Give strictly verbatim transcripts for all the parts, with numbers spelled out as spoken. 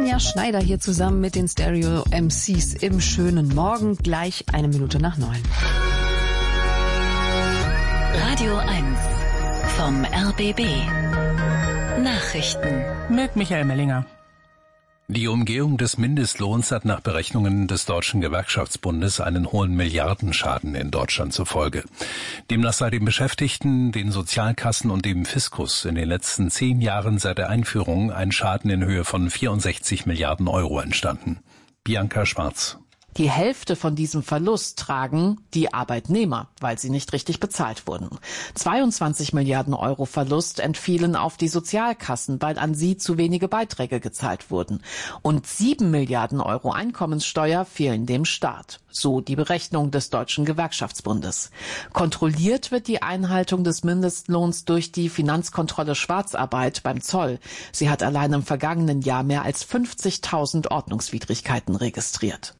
Anja Schneider hier zusammen mit den Stereo-M Cs im schönen Morgen, gleich eine Minute nach neun. Radio eins vom R B B. Nachrichten mit Michael Mellinger. Die Umgehung des Mindestlohns hat nach Berechnungen des Deutschen Gewerkschaftsbundes einen hohen Milliardenschaden in Deutschland zur Folge. Demnach sei den Beschäftigten, den Sozialkassen und dem Fiskus in den letzten zehn Jahren seit der Einführung ein Schaden in Höhe von vierundsechzig Milliarden Euro entstanden. Bianca Schwarz. Die Hälfte von diesem Verlust tragen die Arbeitnehmer, weil sie nicht richtig bezahlt wurden. zweiundzwanzig Milliarden Euro Verlust entfielen auf die Sozialkassen, weil an sie zu wenige Beiträge gezahlt wurden. Und sieben Milliarden Euro Einkommenssteuer fehlen dem Staat. So die Berechnung des Deutschen Gewerkschaftsbundes. Kontrolliert wird die Einhaltung des Mindestlohns durch die Finanzkontrolle Schwarzarbeit beim Zoll. Sie hat allein im vergangenen Jahr mehr als fünfzigtausend Ordnungswidrigkeiten registriert.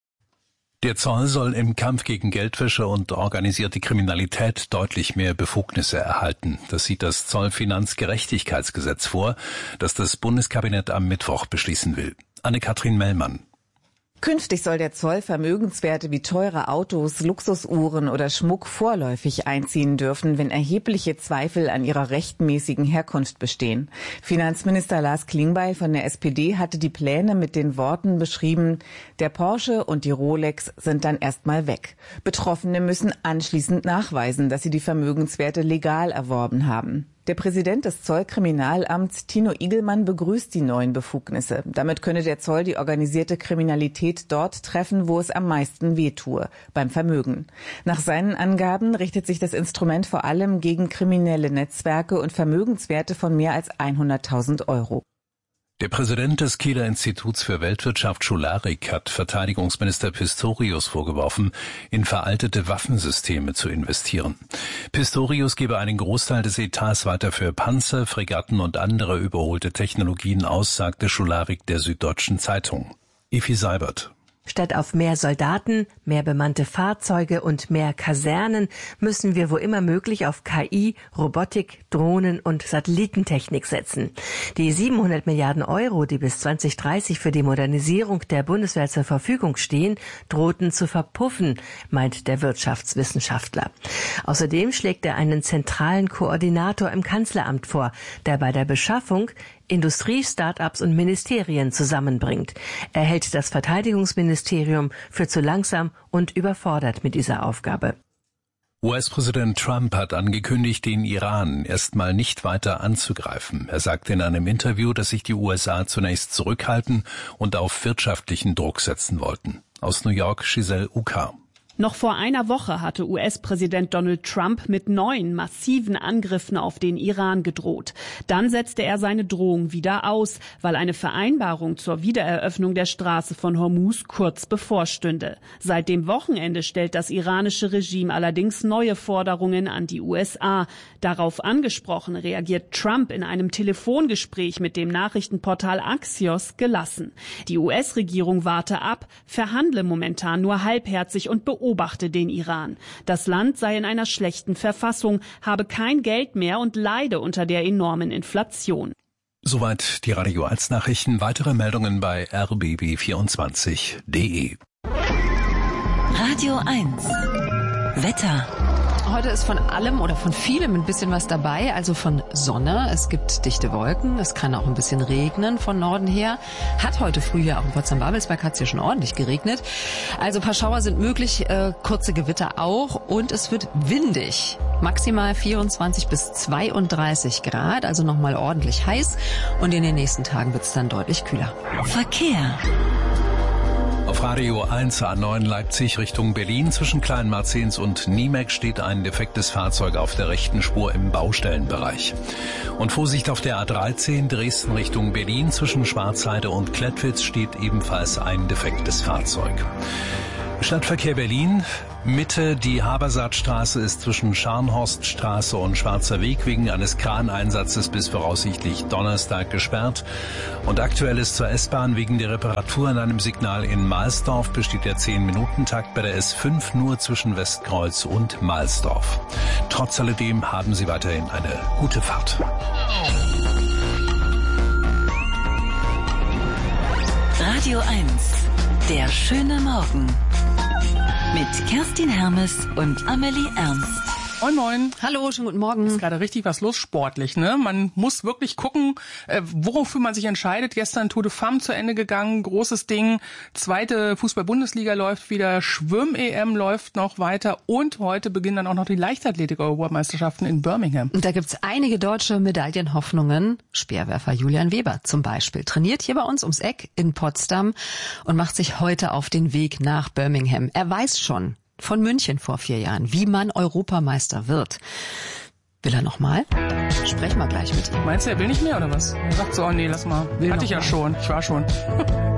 Der Zoll soll im Kampf gegen Geldwäsche und organisierte Kriminalität deutlich mehr Befugnisse erhalten. Das sieht das Zollfinanzgerechtigkeitsgesetz vor, das das Bundeskabinett am Mittwoch beschließen will. Anne-Kathrin Mellmann. Künftig soll der Zoll Vermögenswerte wie teure Autos, Luxusuhren oder Schmuck vorläufig einziehen dürfen, wenn erhebliche Zweifel an ihrer rechtmäßigen Herkunft bestehen. Finanzminister Lars Klingbeil von der S P D hatte die Pläne mit den Worten beschrieben: Der Porsche und die Rolex sind dann erstmal weg. Betroffene müssen anschließend nachweisen, dass sie die Vermögenswerte legal erworben haben. Der Präsident des Zollkriminalamts, Tino Igelmann, begrüßt die neuen Befugnisse. Damit könne der Zoll die organisierte Kriminalität dort treffen, wo es am meisten wehtue, beim Vermögen. Nach seinen Angaben richtet sich das Instrument vor allem gegen kriminelle Netzwerke und Vermögenswerte von mehr als hunderttausend Euro. Der Präsident des Kieler Instituts für Weltwirtschaft Schularik hat Verteidigungsminister Pistorius vorgeworfen, in veraltete Waffensysteme zu investieren. Pistorius gebe einen Großteil des Etats weiter für Panzer, Fregatten und andere überholte Technologien aus, sagte Schularik der Süddeutschen Zeitung. Effi Seibert. Statt auf mehr Soldaten, mehr bemannte Fahrzeuge und mehr Kasernen müssen wir wo immer möglich auf K I, Robotik, Drohnen und Satellitentechnik setzen. Die siebenhundert Milliarden Euro, die bis zwanzig dreißig für die Modernisierung der Bundeswehr zur Verfügung stehen, drohten zu verpuffen, meint der Wirtschaftswissenschaftler. Außerdem schlägt er einen zentralen Koordinator im Kanzleramt vor, der bei der Beschaffung Industrie, Start-ups und Ministerien zusammenbringt. Er hält das Verteidigungsministerium für zu langsam und überfordert mit dieser Aufgabe. U S-Präsident Trump hat angekündigt, den Iran erstmal nicht weiter anzugreifen. Er sagte in einem Interview, dass sich die U S A zunächst zurückhalten und auf wirtschaftlichen Druck setzen wollten. Aus New York, Giselle Uka. Noch vor einer Woche hatte U S-Präsident Donald Trump mit neuen massiven Angriffen auf den Iran gedroht. Dann setzte er seine Drohung wieder aus, weil eine Vereinbarung zur Wiedereröffnung der Straße von Hormuz kurz bevorstünde. Seit dem Wochenende stellt das iranische Regime allerdings neue Forderungen an die U S A. Darauf angesprochen reagiert Trump in einem Telefongespräch mit dem Nachrichtenportal Axios gelassen. Die U S-Regierung warte ab, verhandle momentan nur halbherzig und beobachte Beobachte den Iran. Das Land sei in einer schlechten Verfassung, habe kein Geld mehr und leide unter der enormen Inflation. Soweit die Radio eins Nachrichten. Weitere Meldungen bei r b b vierundzwanzig punkt d e. Radio eins Wetter. Heute ist von allem oder von vielem ein bisschen was dabei, also von Sonne. Es gibt dichte Wolken, es kann auch ein bisschen regnen von Norden her. Hat heute früh ja auch in Potsdam-Babelsberg hat es ja schon ordentlich geregnet. Also ein paar Schauer sind möglich, äh, kurze Gewitter auch und es wird windig. Maximal vierundzwanzig bis zweiunddreißig Grad, also nochmal ordentlich heiß. Und in den nächsten Tagen wird es dann deutlich kühler. Verkehr. Auf Radio eins A neun Leipzig Richtung Berlin zwischen Kleinmarzens und Niemek steht ein defektes Fahrzeug auf der rechten Spur im Baustellenbereich. Und Vorsicht auf der A dreizehn Dresden Richtung Berlin zwischen Schwarzheide und Klettwitz steht ebenfalls ein defektes Fahrzeug. Stadtverkehr Berlin, Mitte, die Habersaatstraße ist zwischen Scharnhorststraße und Schwarzer Weg wegen eines Kraneinsatzes bis voraussichtlich Donnerstag gesperrt. Und aktuell ist zur S-Bahn wegen der Reparatur an einem Signal in Mahlsdorf besteht der zehn Minuten Takt bei der S fünf nur zwischen Westkreuz und Mahlsdorf. Trotz alledem haben Sie weiterhin eine gute Fahrt. Radio eins. Der schöne Morgen. Mit Kerstin Hermes und Amelie Ernst. Moin, moin. Hallo, schönen guten Morgen. Ist gerade richtig was los sportlich, ne? Man muss wirklich gucken, äh, wofür man sich entscheidet. Gestern Tour de Femme zu Ende gegangen, großes Ding. Zweite Fußball-Bundesliga läuft wieder, Schwimm-E M läuft noch weiter und heute beginnen dann auch noch die Leichtathletik-Europameisterschaften in Birmingham. Und da gibt's einige deutsche Medaillenhoffnungen. Speerwerfer Julian Weber zum Beispiel trainiert hier bei uns ums Eck in Potsdam und macht sich heute auf den Weg nach Birmingham. Er weiß schon von München vor vier Jahren, wie man Europameister wird. Will er noch mal? Sprechen wir gleich mit ihm. Meinst du, er will nicht mehr oder was? Er sagt so, oh nee, lass mal. Will Hatte ich ja mal. schon, ich war schon.